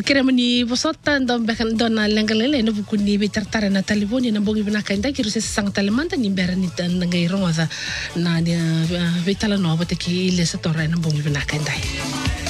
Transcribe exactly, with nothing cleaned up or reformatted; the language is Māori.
Kira mani bosota ndom bekan dona lengalele no bukuni bitartara na taliboni na bongi binaka inda kiru se sang talimanta ni bera ni ngai rongoza na vitala no bote ki ile sa torre na bongi binaka inda